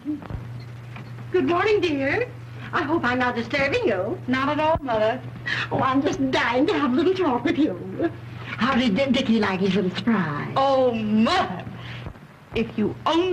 Good morning, dear. I hope I'm not disturbing you. Not at all, Mother. Oh, I'm just dying to have a little talk with you. How did Dickie like his little surprise? Oh, Mother, if you only